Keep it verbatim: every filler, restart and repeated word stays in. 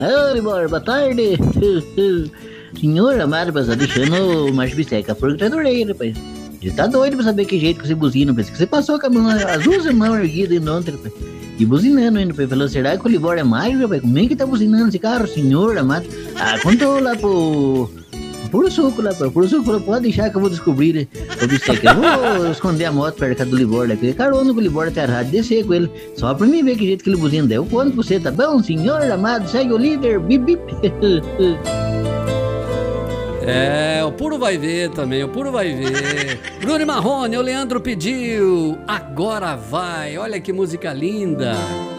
Ô, Libório, boa tarde. Senhor amado, mas tá deixando o Marcha Bisteca por trás da orelha, rapaz. Ele tá doido pra saber que jeito que você buzina, rapaz. Que você passou com a mão, as duas mãos erguidas ainda ontem, rapaz. E buzinando ainda, rapaz. Falou, será que o Libório é mais, rapaz? Como é que tá buzinando esse carro, senhor amado? Ah, contou lá pro... Puro suco lá, pô. Puro suco falou, pode deixar que eu vou descobrir, né? Ô, Bisteca, eu vou esconder a moto perto da casa do Libório aqui. Carona com o Libório até a rádio, descer com ele. Só pra mim ver que jeito que ele buzina. Daí eu conto pra você, tá bom, senhor amado? Segue o líder, bip, bip. É, o Puro vai ver também, o Puro vai ver. Bruno e Marrone, o Leandro pediu. Agora vai, olha que música linda.